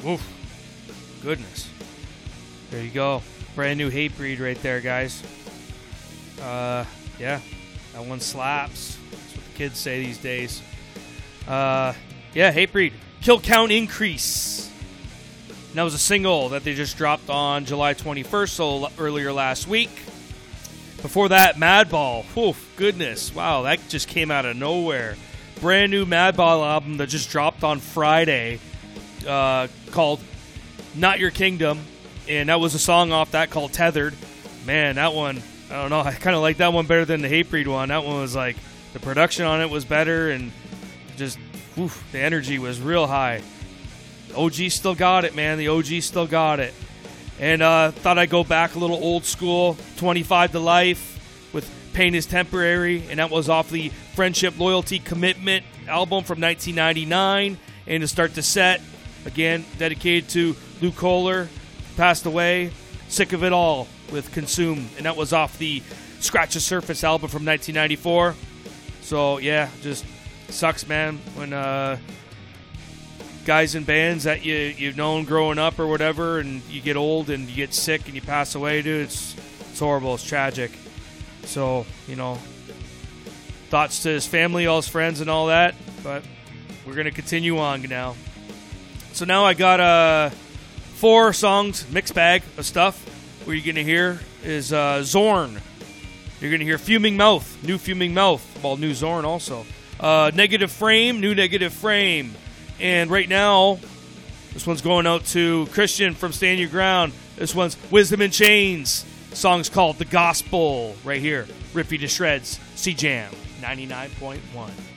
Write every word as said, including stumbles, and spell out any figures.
Oof. Goodness. There you go. Brand new Hatebreed right there, guys. Uh, yeah. That one slaps. That's what the kids say these days. Uh, yeah, Hatebreed. Kill count increase. And that was a single that they just dropped on July twenty-first, so earlier last week. Before that, Madball. Oof, goodness. Wow, that just came out of nowhere. Brand new Madball album that just dropped on Friday uh, called Not Your Kingdom. And that was a song off that called Tethered. Man, that one, I don't know, I kind of like that one better than the Hatebreed one. That one was like, the production on it was better and just, oof, the energy was real high. O G still got it, man. The O G still got it. And uh, thought I'd go back a little old school, twenty-five to Life with Pain is Temporary. And that was off the Friendship, Loyalty, Commitment album from nineteen ninety-nine. And to start the set, again, dedicated to Lou Kohler, passed away. Sick of It All with Consume. And that was off the Scratch the Surface album from nineteen ninety-four. So, yeah, just sucks, man, when uh, guys in bands that you, you've known growing up or whatever, and you get old and you get sick and you pass away, dude. It's, it's horrible. It's tragic. So, you know, thoughts to his family, all his friends, and all that. But we're going to continue on now. So now I got uh, four songs, mixed bag of stuff. What you're going to hear is uh, Zorn. You're going to hear Fuming Mouth, new Fuming Mouth. Well, new Zorn also. Uh, Negative Frame, new Negative Frame. And right now, this one's going out to Christian from Stand Your Ground. This one's Wisdom in Chains. The song's called The Gospel. Right here. Rip You to Shreds. C-Jam ninety-nine point one.